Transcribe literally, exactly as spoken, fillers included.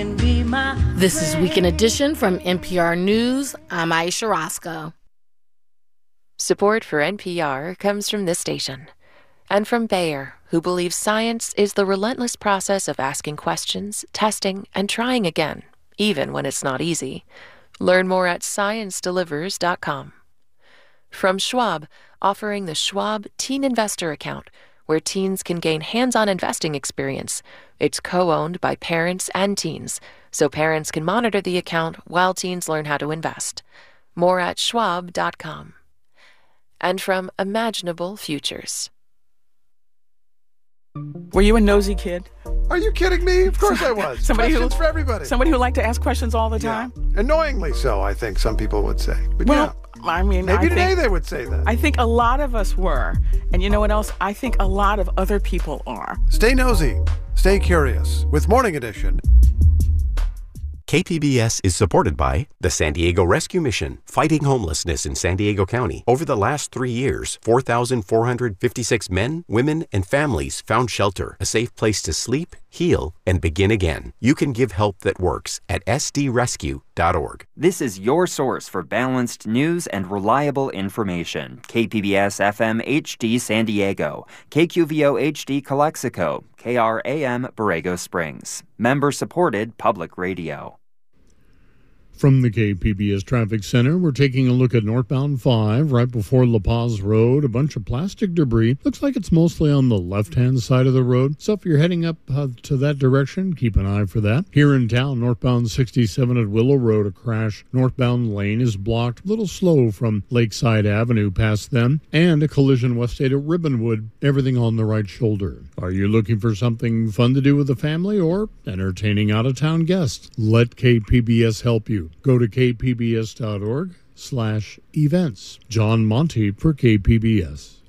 can be my This is Weekend Edition from N P R News. I'm Aisha Roscoe. Support for N P R comes from this station and from Bayer, who believes science is the relentless process of asking questions, testing, and trying again, even when it's not easy. Learn more at science delivers dot com. From Schwab, offering the Schwab Teen Investor Account, where teens can gain hands-on investing experience. It's co-owned by parents and teens, so parents can monitor the account while teens learn how to invest. More at schwab dot com. And from Imaginable Futures. Were you a nosy kid? Are you kidding me? Of course I was. Somebody Questions who, for everybody. Somebody who liked to ask questions all the time? Yeah. Annoyingly so, I think some people would say. But well, yeah. I mean, maybe I today think, they would say that. I think a lot of us were. And you know what else? I think a lot of other people are. Stay nosy. Stay curious with Morning Edition. K P B S is supported by the San Diego Rescue Mission, fighting homelessness in San Diego County. Over the last three years, four thousand four hundred fifty-six men, women, and families found shelter, a safe place to sleep, heal, and begin again. You can give help that works at s d rescue dot org. This is your source for balanced news and reliable information. K P B S F M H D San Diego, K Q V O H D Calexico, K R A M Borrego Springs. Member-supported public radio. From the K P B S Traffic Center, we're taking a look at northbound five right before La Paz Road. A bunch of plastic debris. Looks like it's mostly on the left-hand side of the road. So if you're heading up uh, to that direction, keep an eye for that. Here in town, northbound sixty-seven at Willow Road, a crash. Northbound lane is blocked. A little slow from Lakeside Avenue past them. And a collision west eight at Ribbonwood. Everything on the right shoulder. Are you looking for something fun to do with the family or entertaining out-of-town guests? Let K P B S help you. Go to k p b s dot org slash events. John Monty for K P B S.